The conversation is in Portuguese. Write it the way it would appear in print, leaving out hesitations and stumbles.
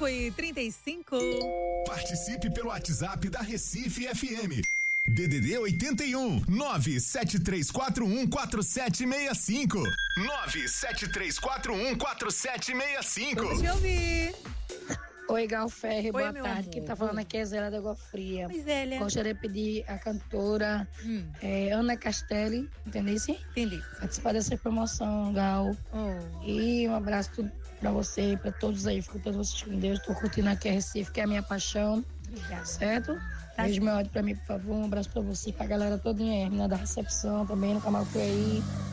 5:35. Participe pelo WhatsApp da Recife FM. DDD 81 973414765. 973414765. Vamos te ouvir. Oi, Galferre, boa meu tarde. amor. Quem tá falando aqui é Zélia da Água Fria. Oi, Zélia. Gostaria de pedir a cantora Ana Castelli, entendeu? Entendi. Participar dessa promoção, Gal. Oh. E um abraço pra você e pra todos aí. Fico todos vocês com Deus. Tô curtindo aqui a Recife, que é a minha paixão. Obrigada. Certo? Tá. Beijo meu ódio pra mim, por favor. Um abraço pra você, pra galera todinha aí, a menina da recepção também, no Camargo aí.